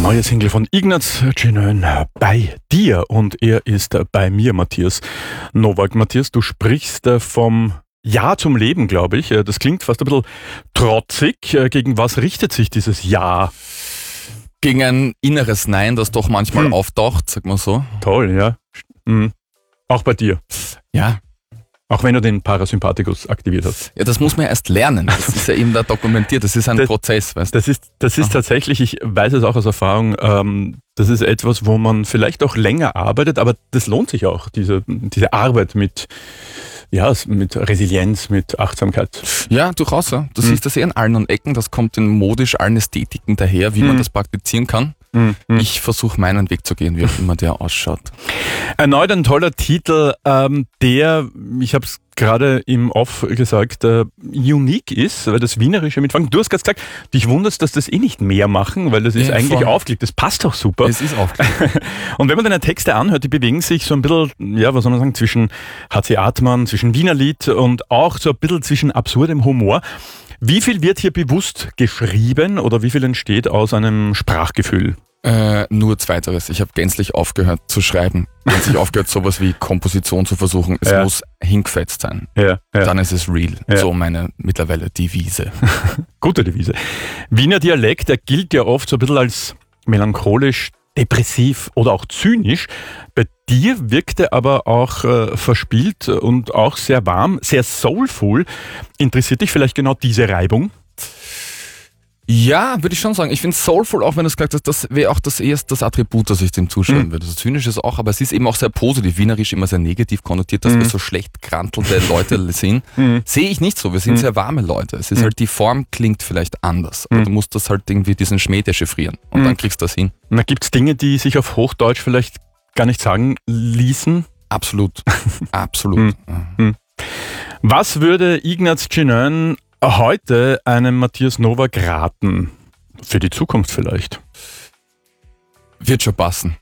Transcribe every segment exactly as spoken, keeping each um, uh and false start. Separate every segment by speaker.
Speaker 1: Neue Single von Ignaz Chinön, Bei dir. Und er ist bei mir, Matthias Nowak. Matthias, du sprichst vom Ja zum Leben, glaube ich. Das klingt fast ein bisschen trotzig. Gegen was richtet sich dieses Ja?
Speaker 2: Gegen ein inneres Nein, das doch manchmal hm. auftaucht, sag mal so.
Speaker 1: Toll, ja. Mhm. Auch bei dir.
Speaker 2: Ja.
Speaker 1: Auch wenn du den Parasympathikus aktiviert hast.
Speaker 2: Ja, das muss man ja erst lernen. Das ist ja eben da dokumentiert. Das ist ein das, Prozess, weißt du?
Speaker 1: Das ist, das ist tatsächlich, ich weiß es auch aus Erfahrung, ähm, das ist etwas, wo man vielleicht auch länger arbeitet, aber das lohnt sich auch, diese, diese Arbeit mit, ja, mit Resilienz, mit Achtsamkeit.
Speaker 2: Ja, durchaus. Ja. Du hm. siehst das eh an allen Ecken. Das kommt in modisch allen Ästhetiken daher, wie hm. man das praktizieren kann. Mhm. Ich versuche meinen Weg zu gehen, wie auch immer der ausschaut.
Speaker 1: Erneut ein toller Titel, ähm, der, ich habe es gerade im Off gesagt, äh, unique ist, weil das Wienerische mitfangen. Du hast gerade gesagt, dich wunderst, dass das eh nicht mehr machen, weil das ist ja, eigentlich aufgelegt. Das passt doch super.
Speaker 2: Es ist aufgelegt.
Speaker 1: Und wenn man deine Texte anhört, die bewegen sich so ein bisschen, ja, was soll man sagen, zwischen H C Artmann, zwischen Wienerlied und auch so ein bisschen zwischen absurdem Humor. Wie viel wird hier bewusst geschrieben oder wie viel entsteht aus einem Sprachgefühl?
Speaker 2: Äh, nur Zweiteres. Ich habe gänzlich aufgehört zu schreiben. Gänzlich aufgehört, sowas wie Komposition zu versuchen. Es ja. muss hingefetzt sein.
Speaker 1: Ja, ja.
Speaker 2: Dann ist es real.
Speaker 1: Ja.
Speaker 2: So meine mittlerweile Devise.
Speaker 1: Gute Devise. Wiener Dialekt, der gilt ja oft so ein bisschen als melancholisch, depressiv oder auch zynisch. Bei dir wirkte aber auch äh, verspielt und auch sehr warm, sehr soulful. Interessiert dich vielleicht genau diese Reibung?
Speaker 2: Ja, würde ich schon sagen. Ich finde soulful, auch wenn du es gesagt hast, das wäre auch das erste das Attribut, das ich dem zuschreiben mhm. würde. Also zynisch ist auch, aber es ist eben auch sehr positiv. Wienerisch immer sehr negativ konnotiert, dass mhm. wir so schlecht krantelte Leute sind. Mhm. Sehe ich nicht so. Wir sind mhm. sehr warme Leute. Es ist mhm. halt, die Form klingt vielleicht anders, aber mhm. du musst das halt irgendwie diesen Schmäh dechiffrieren und mhm. dann kriegst du das hin.
Speaker 1: Na, gibt es Dinge, die sich auf Hochdeutsch vielleicht gar nicht sagen ließen?
Speaker 2: Absolut. Absolut.
Speaker 1: Mhm. Was würde Ignaz Chinön heute einem Matthias Nowak raten? Für die Zukunft vielleicht?
Speaker 2: Wird schon passen.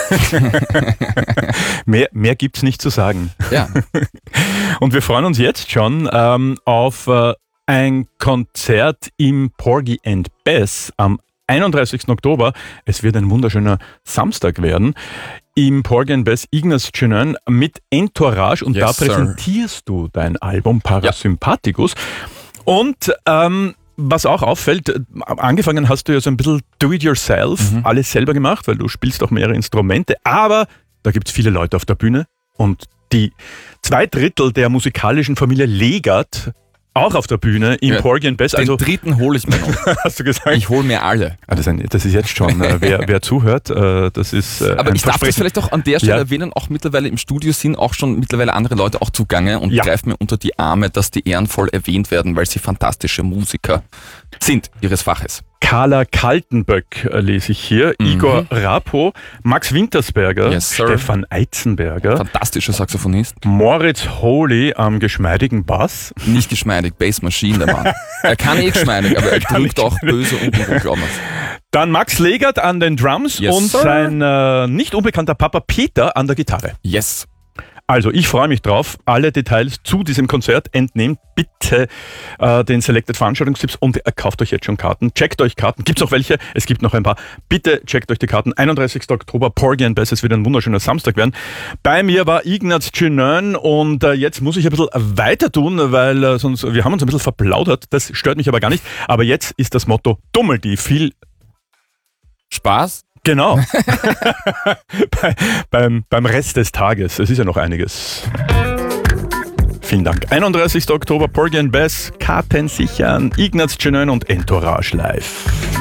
Speaker 1: mehr mehr gibt es nicht zu sagen.
Speaker 2: Ja.
Speaker 1: Und wir freuen uns jetzt schon ähm, auf äh, ein Konzert im Porgy and Bess am einunddreißigsten Oktober. Es wird ein wunderschöner Samstag werden. Im Porgy and Bess Ignaz Chinön mit Entourage und yes, da präsentierst sir. du dein Album Parasympathikus. Ja. Und ähm, was auch auffällt, angefangen hast du ja so ein bisschen do-it-yourself, mhm. alles selber gemacht, weil du spielst auch mehrere Instrumente, aber da gibt es viele Leute auf der Bühne und die zwei Drittel der musikalischen Familie Legert auch auf der Bühne im ja, Porgy and Bess.
Speaker 2: Also, den dritten hole ich mir noch.
Speaker 1: Hast du gesagt?
Speaker 2: Ich hole mir alle.
Speaker 1: Ah, das, ist ein, das ist jetzt schon, äh, wer, wer zuhört, äh, das ist äh,
Speaker 2: Aber
Speaker 1: ein
Speaker 2: ich darf das vielleicht auch an der Stelle ja. erwähnen, auch mittlerweile im Studio sind auch schon mittlerweile andere Leute auch zugange und ja. greifen mir unter die Arme, dass die ehrenvoll erwähnt werden, weil sie fantastische Musiker sind ihres Faches.
Speaker 1: Carla Kaltenböck äh, lese ich hier, mhm. Igor Rapo, Max Wintersberger,
Speaker 2: yes,
Speaker 1: Stefan Eizenberger,
Speaker 2: fantastischer Saxophonist,
Speaker 1: Moritz Holy am geschmeidigen Bass.
Speaker 2: Nicht geschmeidig, Bassmaschine, der Mann. Er kann eh geschmeidig, aber er drückt auch böse unten rum.
Speaker 1: Dann Max Legert an den Drums
Speaker 2: yes,
Speaker 1: und
Speaker 2: sir.
Speaker 1: sein äh, nicht unbekannter Papa Peter an der Gitarre.
Speaker 2: Yes.
Speaker 1: Also, ich freue mich drauf. Alle Details zu diesem Konzert entnehmt bitte äh, den Selected Veranstaltungstipps und äh, kauft euch jetzt schon Karten. Checkt euch Karten. Gibt es auch welche? Es gibt noch ein paar. Bitte checkt euch die Karten. einunddreißigsten Oktober, Porgy and Bess. Es wird ein wunderschöner Samstag werden. Bei mir war Ignaz Chinön und äh, jetzt muss ich ein bisschen weiter tun, weil äh, sonst, wir haben uns ein bisschen verplaudert. Das stört mich aber gar nicht. Aber jetzt ist das Motto Dummeldi. Viel
Speaker 2: Spaß.
Speaker 1: Genau. Bei, beim, beim Rest des Tages. Es ist ja noch einiges. Vielen Dank. einunddreißigsten Oktober, Porgy and Bess, Karten sichern, Ignaz Chinön und Entourage live.